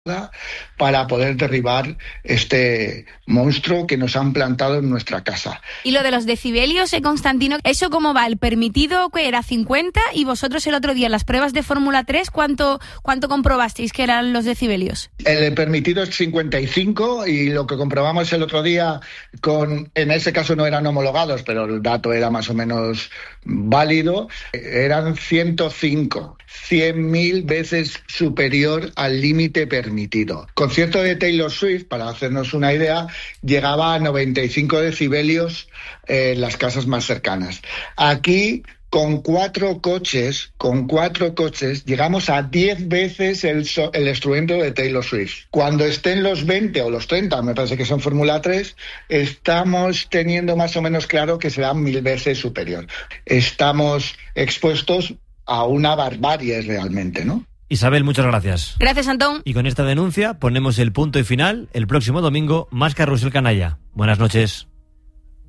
para poder derribar este monstruo que nos han plantado en nuestra casa. Y lo de los decibelios, Constantino, ¿eso cómo va? El permitido que era 50 y vosotros el otro día en las pruebas de Fórmula 3, ¿cuánto comprobasteis que eran los decibelios? El permitido es 55 y lo que comprobamos el otro día, en ese caso no eran homologados, pero el dato era más o menos válido, eran 105, 100.000 veces superior al límite permitido. El concierto de Taylor Swift, para hacernos una idea, llegaba a 95 decibelios en las casas más cercanas. Aquí, con cuatro coches, llegamos a 10 veces el estruendo de Taylor Swift. Cuando estén los 20 o los 30, me parece que son Fórmula 3, estamos teniendo más o menos claro que será 1000 veces superior. Estamos expuestos a una barbarie realmente, ¿no? Isabel, muchas gracias. Gracias, Antón. Y con esta denuncia ponemos el punto y final. El próximo domingo, más Carrusel Canalla. Buenas noches.